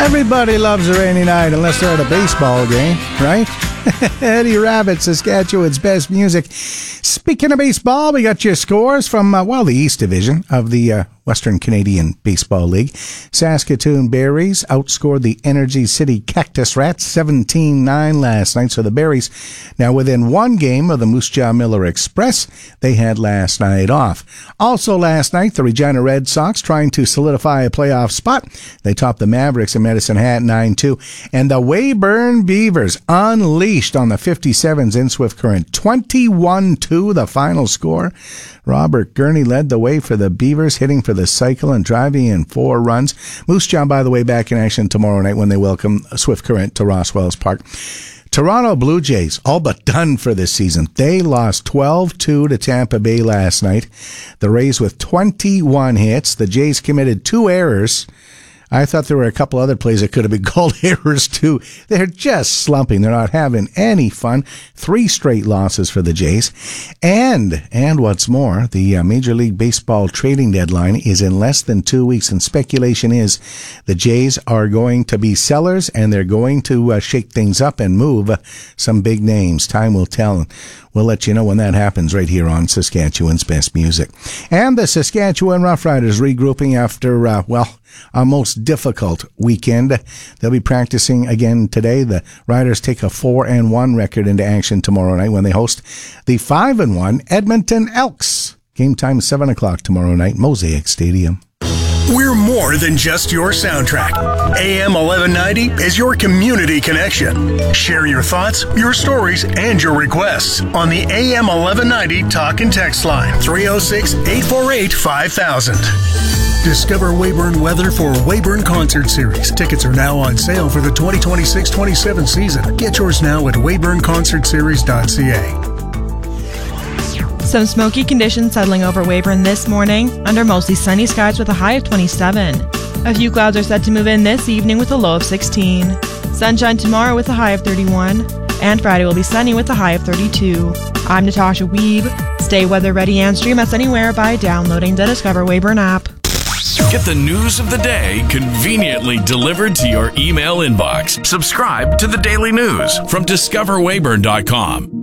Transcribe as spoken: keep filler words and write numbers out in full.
Everybody loves a rainy night unless they're at a baseball game, right? Eddie Rabbitt, Saskatchewan's best music. Speaking of baseball, we got your scores from, uh, well, the East Division of the uh, Western Canadian Baseball League. Saskatoon Berries outscored the Energy City Cactus Rats seventeen nine last night. So the Berries now within one game of the Moose Jaw Miller Express. They had last night off. Also last night, the Regina Red Sox trying to solidify a playoff spot. They topped the Mavericks in Medicine Hat nine two. And the Weyburn Beavers unleashed on the fifty-sevens in Swift Current. twenty-one two the final score. Robert Gurney led the way for the Beavers, hitting for the cycle and driving in four runs. Moose Jaw, by the way, back in action tomorrow night when they welcome Swift Current to Rosswells Park. Toronto Blue Jays, all but done for this season. They lost twelve two to Tampa Bay last night. The Rays with twenty-one hits. The Jays committed two errors. I thought there were a couple other plays that could have been called errors, too. They're just slumping. They're not having any fun. Three straight losses for the Jays. And, and what's more, the uh, Major League Baseball trading deadline is in less than two weeks, and speculation is the Jays are going to be sellers, and they're going to uh, shake things up and move uh, some big names. Time will tell. We'll let you know when that happens right here on Saskatchewan's Best Music. And the Saskatchewan Roughriders regrouping after, uh, well, a most difficult weekend. They'll be practicing again today. The Riders take a four and one record into action tomorrow night when they host the five and one Edmonton Elks. Game time seven o'clock tomorrow night, Mosaic Stadium. We're more than just your soundtrack. A M eleven ninety is your community connection. Share your thoughts, your stories, and your requests on the A M eleven ninety talk and text line three oh six, eight four eight, five thousand. Discover Weyburn weather for Weyburn Concert Series. Tickets are now on sale for the twenty twenty-six twenty-seven season. Get yours now at weyburn concert series dot c a. Some smoky conditions settling over Weyburn this morning, under mostly sunny skies with a high of twenty-seven. A few clouds are set to move in this evening with a low of sixteen. Sunshine tomorrow with a high of thirty-one. And Friday will be sunny with a high of thirty-two. I'm Natasha Weeb. Stay weather ready and stream us anywhere by downloading the Discover Weyburn app. Get the news of the day conveniently delivered to your email inbox. Subscribe to the Daily News from discover weyburn dot com.